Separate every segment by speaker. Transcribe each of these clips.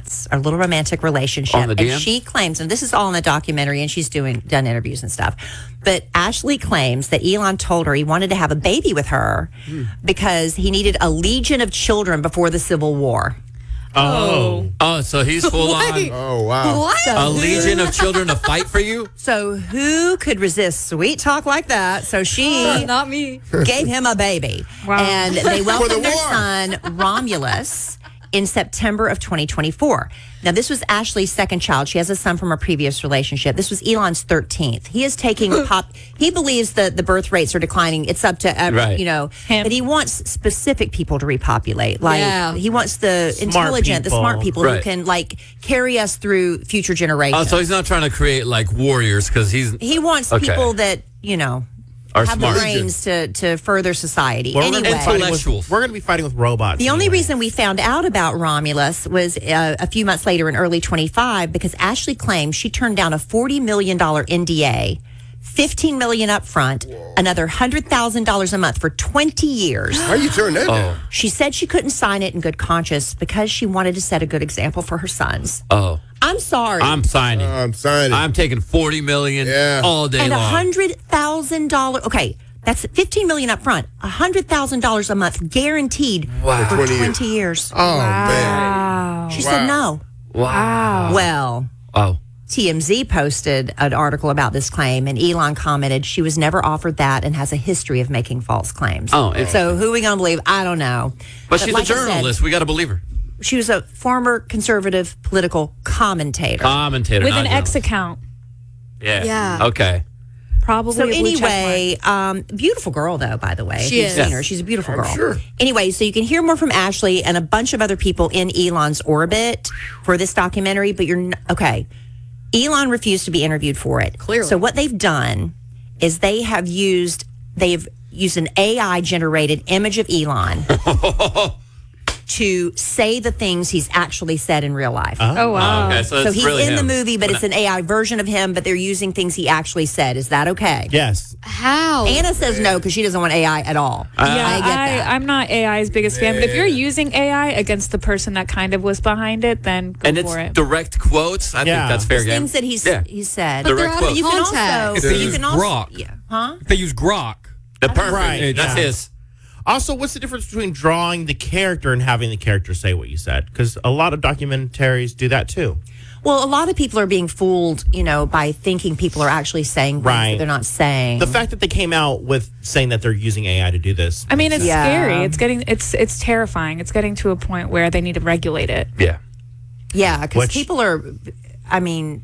Speaker 1: months, a little romantic relationship.
Speaker 2: On the DM?
Speaker 1: And she claims, and this is all in the documentary, and she's done interviews and stuff. But Ashley claims that Elon told her he wanted to have a baby with her because he needed a legion of children before the Civil War.
Speaker 3: Oh,
Speaker 2: so he's full on
Speaker 4: Oh, wow.
Speaker 2: a legion of children to fight for you?
Speaker 1: So who could resist sweet talk like that? So she
Speaker 5: Not me.
Speaker 1: gave him a baby.
Speaker 5: Wow.
Speaker 1: And they welcomed their
Speaker 4: war.
Speaker 1: son, Romulus, in September of 2024. Now, this was Ashley's second child. She has a son from a previous relationship. This was Elon's 13th. He is taking he believes that the birth rates are declining. It's up to,
Speaker 2: Right.
Speaker 1: that he wants specific people to repopulate. Like,
Speaker 5: Yeah.
Speaker 1: he wants the
Speaker 3: Smart
Speaker 1: intelligent, the
Speaker 3: people.
Speaker 1: smart people who
Speaker 2: Right.
Speaker 1: can, like, carry us through future generations.
Speaker 2: Oh, so he's not trying to create like warriors because he's
Speaker 1: He wants
Speaker 2: Okay.
Speaker 1: people that,
Speaker 2: are
Speaker 1: have
Speaker 2: smart.
Speaker 1: the brains to further society.
Speaker 3: Well, we're gonna be
Speaker 1: Anyway,
Speaker 3: fighting with-
Speaker 2: Intellectuals.
Speaker 3: We're going to be fighting with robots.
Speaker 1: the only
Speaker 3: anyway.
Speaker 1: reason we found out about Romulus was a few months later in early 25 because Ashley claims she turned down a $40 million NDA, $15 million up front, another $100,000 a month for 20 years.
Speaker 4: Why you turn that down?
Speaker 1: She said she couldn't sign it in good conscience because she wanted to set a good example for her sons.
Speaker 2: Oh,
Speaker 1: I'm sorry.
Speaker 2: I'm signing.
Speaker 4: I'm signing.
Speaker 2: I'm taking $40 million
Speaker 4: Yeah.
Speaker 2: all day
Speaker 1: and
Speaker 2: long.
Speaker 1: $100,000. Okay, that's $15 million up front, $100,000 a month guaranteed
Speaker 2: Wow.
Speaker 1: for
Speaker 4: 20
Speaker 1: 20 years.
Speaker 4: Oh, man.
Speaker 1: She said no.
Speaker 2: Wow.
Speaker 1: Well,
Speaker 2: Oh.
Speaker 1: TMZ posted an article about this claim, and Elon commented she was never offered that and has a history of making false claims.
Speaker 2: Oh, interesting.
Speaker 1: So who are we going to believe? I don't know.
Speaker 2: But she's
Speaker 1: like
Speaker 2: a
Speaker 1: I said,
Speaker 2: journalist. We got to believe her.
Speaker 1: she was a former conservative political commentator.
Speaker 2: Commentator.
Speaker 5: With
Speaker 2: not
Speaker 5: an X
Speaker 2: journalist.
Speaker 5: account.
Speaker 2: Yeah.
Speaker 5: Yeah.
Speaker 2: Okay.
Speaker 5: Probably.
Speaker 1: So
Speaker 5: a blue check mark.
Speaker 1: anyway, beautiful girl though, by the way.
Speaker 5: She
Speaker 1: If you've
Speaker 5: is.
Speaker 1: seen her. She's a beautiful girl.
Speaker 4: sure.
Speaker 1: Anyway, so you can hear more from Ashley and a bunch of other people in Elon's orbit for this documentary, but okay. Elon refused to be interviewed for it.
Speaker 5: Clearly.
Speaker 1: So what they've done is they've used an AI generated image of Elon to say the things he's actually said in real life.
Speaker 5: Oh, wow.
Speaker 2: Okay, so
Speaker 1: So
Speaker 2: it's
Speaker 1: he's
Speaker 2: really
Speaker 1: in
Speaker 2: him.
Speaker 1: the movie, but it's an AI version of him, but they're using things he actually said. Is that okay?
Speaker 3: Yes.
Speaker 5: How?
Speaker 1: Anna says no because she doesn't want AI at all.
Speaker 5: Yeah,
Speaker 1: I get that.
Speaker 5: I'm not AI's biggest fan, but if you're using AI against the person that kind of was behind it, then go
Speaker 2: And
Speaker 5: for
Speaker 2: it's
Speaker 5: it.
Speaker 2: direct quotes. I think
Speaker 3: Yeah.
Speaker 2: that's fair game.
Speaker 1: Things that he's
Speaker 2: Yeah.
Speaker 1: he said.
Speaker 5: But they're
Speaker 2: Direct
Speaker 5: out of
Speaker 2: quotes.
Speaker 1: You can
Speaker 5: context.
Speaker 1: also,
Speaker 4: If they
Speaker 1: you
Speaker 4: use
Speaker 1: can also,
Speaker 6: Grok.
Speaker 1: yeah, huh?
Speaker 6: They use Grok.
Speaker 2: The perfect.
Speaker 3: Right,
Speaker 2: That's
Speaker 3: yeah.
Speaker 2: his.
Speaker 3: Also, what's the difference between drawing the character and having the character say what you said? Because a lot of documentaries do that too.
Speaker 1: Well, a lot of people are being fooled, by thinking people are actually saying things
Speaker 3: Right.
Speaker 1: that they're not saying.
Speaker 3: The fact that they came out with saying that they're using AI to do this.
Speaker 5: I mean, it's
Speaker 1: Yeah.
Speaker 5: scary. It's terrifying. It's getting to a point where they need to regulate it.
Speaker 2: Yeah.
Speaker 1: yeah, because
Speaker 3: Which-
Speaker 1: people are. I mean,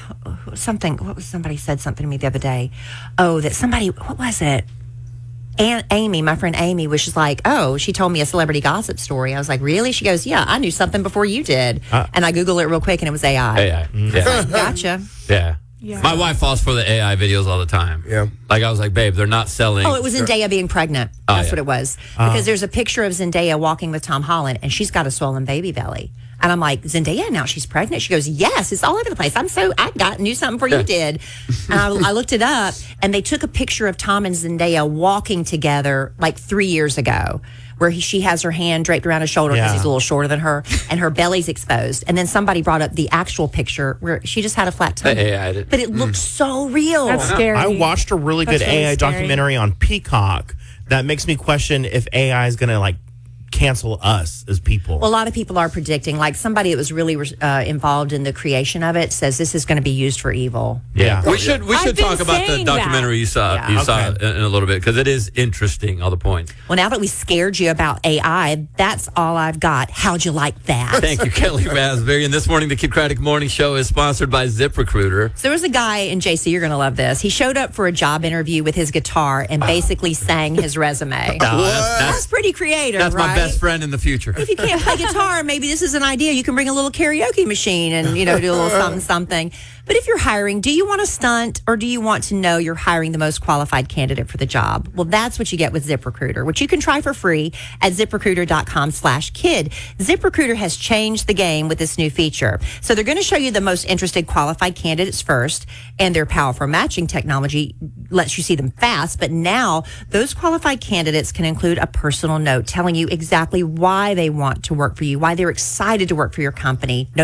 Speaker 1: somebody said something to me the other day. Oh, that somebody. What was it? Aunt Amy, my friend Amy, was just like, oh, she told me a celebrity gossip story. I was like, really? She goes, yeah, I knew something before you did. And I Googled it real quick and it was AI.
Speaker 2: AI. Yeah.
Speaker 1: Gotcha.
Speaker 2: Yeah.
Speaker 5: Yeah.
Speaker 2: My wife falls for the AI videos all the time.
Speaker 4: Yeah.
Speaker 2: Like I was like, babe, they're not selling.
Speaker 1: Oh, it was Zendaya being pregnant. That's
Speaker 2: yeah.
Speaker 1: what it was. Because there's a picture of Zendaya walking with Tom Holland and she's got a swollen baby belly. And I'm like, Zendaya, now she's pregnant? She goes, yes, it's all over the place. I knew something before you did. And I looked it up and they took a picture of Tom and Zendaya walking together like 3 years ago where she has her hand draped around his shoulder because
Speaker 3: Yeah.
Speaker 1: he's a little shorter than her and her belly's exposed. And then somebody brought up the actual picture where she just had a flat tummy.
Speaker 2: AI did.
Speaker 1: But it looked so real.
Speaker 5: That's scary.
Speaker 3: I watched a really good
Speaker 5: That's really
Speaker 3: AI
Speaker 5: scary.
Speaker 3: documentary on Peacock that makes me question if AI is going to cancel us as people.
Speaker 1: Well, a lot of people are predicting, like somebody that was really involved in the creation of it says this is going to be used for evil.
Speaker 3: Yeah.
Speaker 2: We should
Speaker 5: I've been
Speaker 2: talk about the
Speaker 5: saying that.
Speaker 2: documentary you saw
Speaker 1: Yeah.
Speaker 2: you saw
Speaker 3: Okay.
Speaker 2: in a little bit because it is interesting, all the points.
Speaker 1: Well, now that we scared you about AI, that's all I've got. How'd you like that?
Speaker 2: Thank you, Kelly Raspberry. And this morning, the Kid Craddock Morning Show is sponsored by ZipRecruiter.
Speaker 1: So there was a guy in JC, you're going to love this. He showed up for a job interview with his guitar and basically sang his resume. That's pretty creative,
Speaker 2: That's
Speaker 1: right?
Speaker 2: my best friend in the future.
Speaker 1: If you can't play guitar, maybe this is an idea. You can bring a little karaoke machine and, do a little something. But if you're hiring, do you want to stunt or do you want to know you're hiring the most qualified candidate for the job? Well, that's what you get with ZipRecruiter, which you can try for free at ZipRecruiter.com/kid. ZipRecruiter has changed the game with this new feature. So they're going to show you the most interested qualified candidates first, and their powerful matching technology lets you see them fast. But now those qualified candidates can include a personal note telling you exactly why they want to work for you, why they're excited to work for your company. No